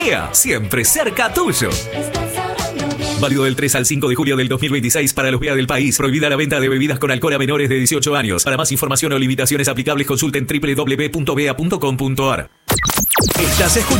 Siempre cerca tuyo. Válido del 3 al 5 de julio del 2026 para los BEA del país. Prohibida la venta de bebidas con alcohol a menores de 18 años. Para más información o limitaciones aplicables consulten www.bea.com.ar. Estás escuchando